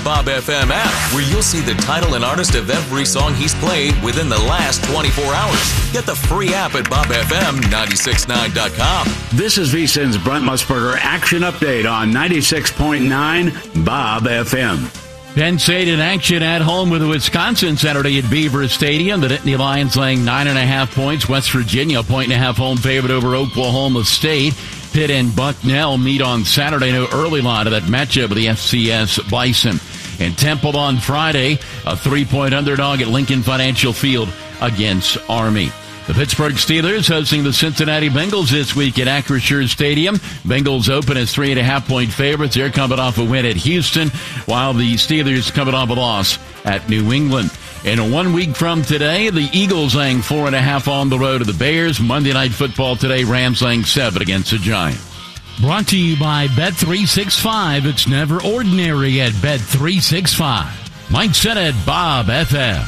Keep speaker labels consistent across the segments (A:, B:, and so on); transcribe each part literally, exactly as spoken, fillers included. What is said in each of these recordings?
A: Bob F M app, where you'll see the title and artist of every song he's played within the last twenty-four hours. Get the free app at bob f m nine six nine dot com.
B: This is VSiN's Brent Musburger Action Update on ninety-six point nine Bob F M.
C: Penn State in action at home with Wisconsin Saturday at Beaver Stadium. The Nittany Lions laying nine and a half points. West Virginia, a point and a half home favorite over Oklahoma State. Pitt and Bucknell meet on Saturday. No early line of that matchup with the F C S Bison. And Temple on Friday, a three-point underdog at Lincoln Financial Field against Army. The Pittsburgh Steelers hosting the Cincinnati Bengals this week at Acrisure Stadium. Bengals open as three and a half point favorites. They're coming off a win at Houston, while the Steelers coming off a loss at New England. And one week from today, the Eagles laying four and a half on the road to the Bears. Monday Night Football today, Rams laying seven against the Giants. Brought to you by Bet three sixty-five. It's never ordinary at Bet three sixty-five. Mike Sennett, Bob F M.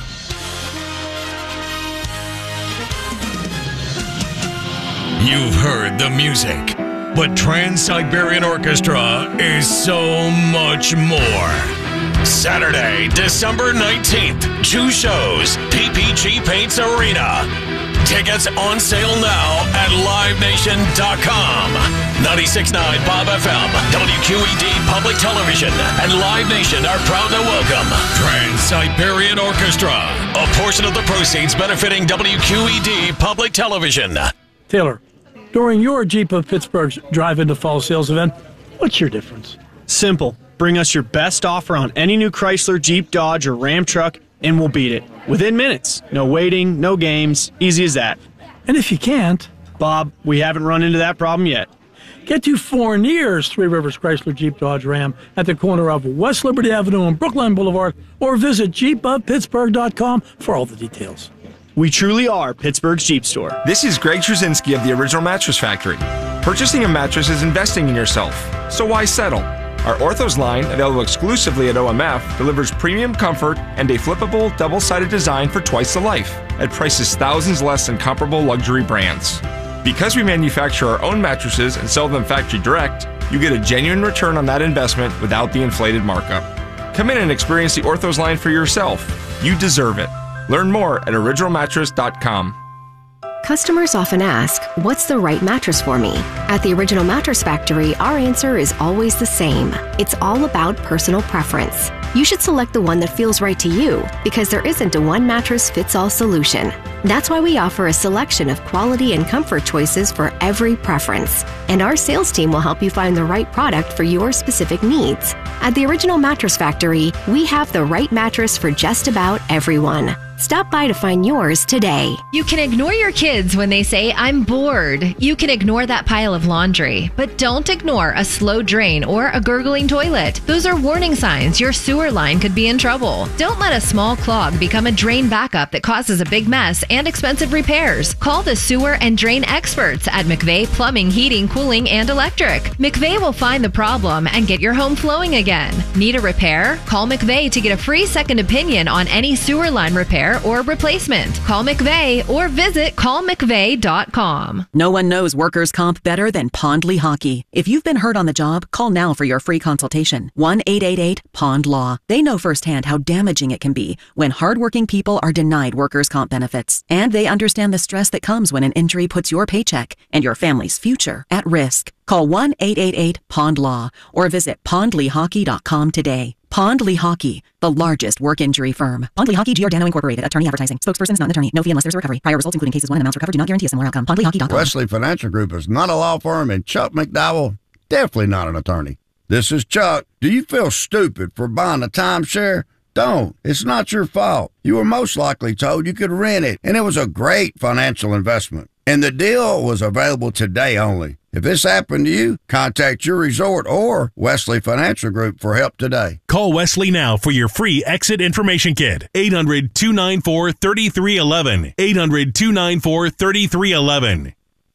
D: You've heard the music, but Trans-Siberian Orchestra is so much more. Saturday, December nineteenth, two shows, P P G Paints Arena. Tickets on sale now at live nation dot com. ninety-six point nine Bob F M, W Q E D Public Television, and Live Nation are proud to welcome Trans-Siberian Orchestra. A portion of the proceeds benefiting W Q E D Public Television.
E: Taylor, during your Jeep of Pittsburgh's Drive into Fall sales event, what's your difference?
F: Simple. Bring us your best offer on any new Chrysler, Jeep, Dodge, or Ram truck, and we'll beat it. Within minutes. No waiting, no games. Easy as that.
E: And if you can't,
F: Bob, we haven't run into that problem yet.
E: Get to Fournier's Three Rivers Chrysler, Jeep, Dodge, Ram at the corner of West Liberty Avenue and Brookline Boulevard, or visit jeep of pittsburgh dot com for all the details.
F: We truly are Pittsburgh's Jeep store.
G: This is Greg Trzynski of the Original Mattress Factory. Purchasing a mattress is investing in yourself, so why settle? Our Orthos line, available exclusively at O M F, delivers premium comfort and a flippable, double-sided design for twice the life, at prices thousands less than comparable luxury brands. Because we manufacture our own mattresses and sell them factory direct, you get a genuine return on that investment without the inflated markup. Come in and experience the Orthos line for yourself. You deserve it. Learn more at original mattress dot com.
H: Customers often ask, what's the right mattress for me? At the Original Mattress Factory, our answer is always the same. It's all about personal preference. You should select the one that feels right to you, because there isn't a one mattress fits all solution. That's why we offer a selection of quality and comfort choices for every preference. And our sales team will help you find the right product for your specific needs. At the Original Mattress Factory, we have the right mattress for just about everyone. Stop by to find yours today.
I: You can ignore your kids when they say, I'm bored. You can ignore that pile of laundry, but don't ignore a slow drain or a gurgling toilet. Those are warning signs your sewer line could be in trouble. Don't let a small clog become a drain backup that causes a big mess and expensive repairs. Call the sewer and drain experts at McVeigh Plumbing, Heating, Cooling, and Electric. McVeigh will find the problem and get your home flowing again. Need a repair? Call McVeigh to get a free second opinion on any sewer line repair or replacement. Call McVeigh or visit call mcveigh dot com.
J: No one knows workers' comp better than Pond Lehocky. If you've been hurt on the job, call now for your free consultation. one eight eight eight pond law. They know firsthand how damaging it can be when hardworking people are denied workers' comp benefits. And they understand the stress that comes when an injury puts your paycheck and your family's future at risk. Call one eight eight eight pond law or visit pond lehocky dot com today. Pond Lehocky, the largest work injury firm. Pond Lehocky, Giordano Incorporated. Attorney advertising. Spokesperson is not an attorney. No fee unless there's a recovery. Prior results, including cases one and amounts recovered, do not guarantee a similar outcome. pond lehocky dot com.
K: Wesley Financial Group is not a law firm, and Chuck McDowell, definitely not an attorney. This is Chuck. Do you feel stupid for buying a timeshare? Don't. It's not your fault. You were most likely told you could rent it, and it was a great financial investment. And the deal was available today only. If this happened to you, contact your resort or Wesley Financial Group for help today.
L: Call Wesley now for your free exit information kit. eight hundred, two nine four, three three one one. eight hundred, two nine four, three three one one.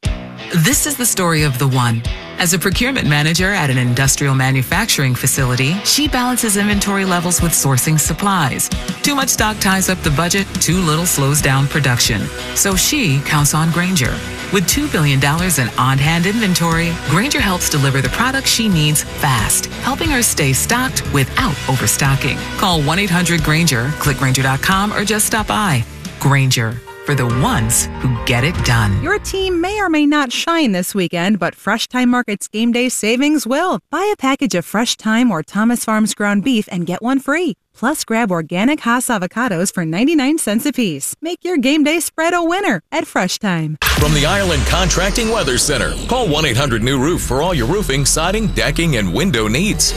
M: This is the story of the one. As a procurement manager at an industrial manufacturing facility, she balances inventory levels with sourcing supplies. Too much stock ties up the budget, too little slows down production. So she counts on Grainger, With two billion dollars in on-hand inventory, Grainger helps deliver the products she needs fast, helping her stay stocked without overstocking. Call one eight hundred Grainger, click Grainger dot com, or just stop by. Grainger, for the ones who get it done.
N: Your team may or may not shine this weekend, but Fresh Time Market's game day savings will. Buy a package of Fresh Time or Thomas Farms ground beef and get one free. Plus, grab organic Hass avocados for ninety-nine cents a piece. Make your game day spread a winner at Fresh Time.
A: From the Ireland Contracting Weather Center, call one eight hundred new roof for all your roofing, siding, decking, and window needs.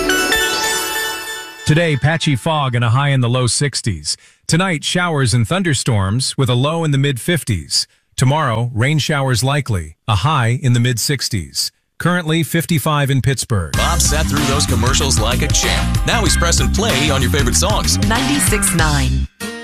O: Today, patchy fog and a high in the low sixties. Tonight, showers and thunderstorms with a low in the mid fifties. Tomorrow, rain showers likely, a high in the mid sixties. Currently fifty-five in Pittsburgh.
A: Bob sat through those commercials like a champ. Now he's pressing play on your favorite songs.
M: ninety-six point nine